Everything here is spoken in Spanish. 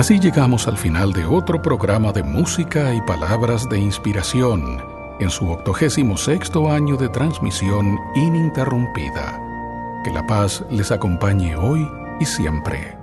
Así llegamos al final de otro programa de música y palabras de inspiración en su 86º año de transmisión ininterrumpida. Que la paz les acompañe hoy y siempre.